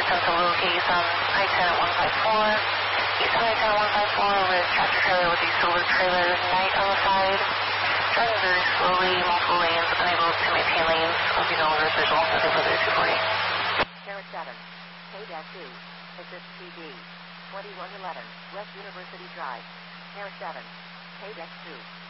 attempt to locate east on I-10 at 154. East on I-10 at 154 with tractor trailer with a silver trailer, night on the side. Driving very slowly, multiple lanes, unable to maintain lanes. I'll be known as visual. Nothing further 240. Sierra 7, K-2, assist PD, 2111, West University Drive. Sierra 7, K-2.